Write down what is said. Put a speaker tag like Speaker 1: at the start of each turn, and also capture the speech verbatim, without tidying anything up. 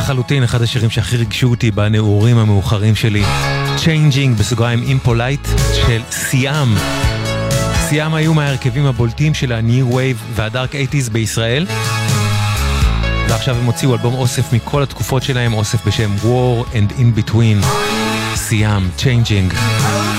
Speaker 1: לחלוטין אחד השירים שהכי ריגשו אותי בנעורים המאוחרים שלי. Changing בסוגריים Impolite של סיאם. סיאם היו מההרכבים הבולטים של ה-New Wave וה-Dark eighties בישראל. ועכשיו הם הוציאו אלבום אוסף מכל התקופות שלהם, אוסף בשם War and In Between. סיאם, Changing.